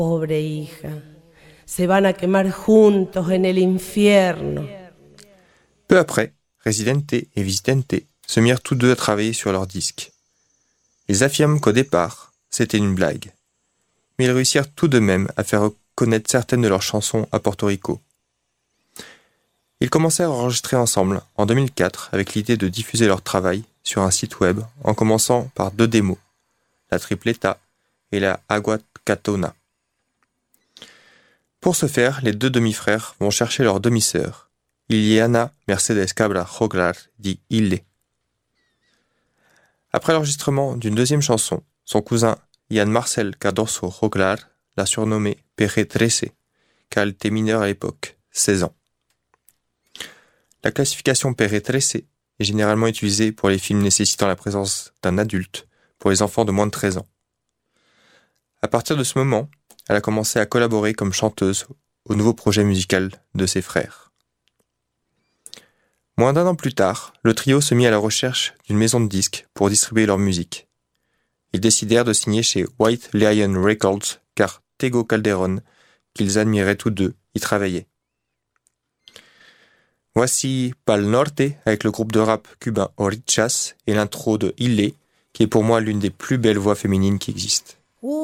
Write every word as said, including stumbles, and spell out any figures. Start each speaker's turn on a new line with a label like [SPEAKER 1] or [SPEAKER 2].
[SPEAKER 1] Pobre hija, se van a quemar juntos en el infierno.
[SPEAKER 2] Peu après, Residente et Visitente se mirent tous deux à travailler sur leur disque. Ils affirment qu'au départ, c'était une blague. Mais ils réussirent tout de même à faire connaître certaines de leurs chansons à Porto Rico. Ils commencèrent à enregistrer ensemble en deux mille quatre avec l'idée de diffuser leur travail sur un site web en commençant par deux démos, la tripleta et la aguacatona. Pour ce faire, les deux demi-frères vont chercher leur demi-sœur, Liliana Mercedes Cabra Joglar dit Ille. Après l'enregistrement d'une deuxième chanson, son cousin Ian Marcel Cardoso Joglar l'a surnommé Pere Trece, car elle était mineure à l'époque, seize ans. La classification Pere Trece est généralement utilisée pour les films nécessitant la présence d'un adulte pour les enfants de moins de treize ans. À partir de ce moment, elle a commencé à collaborer comme chanteuse au nouveau projet musical de ses frères. Moins d'un an plus tard, le trio se mit à la recherche d'une maison de disques pour distribuer leur musique. Ils décidèrent de signer chez White Lion Records car Tego Calderón, qu'ils admiraient tous deux, y travaillait. Voici Pal Norte avec le groupe de rap cubain Orichas et l'intro de Ille, qui est pour moi l'une des plus belles voix féminines qui existent.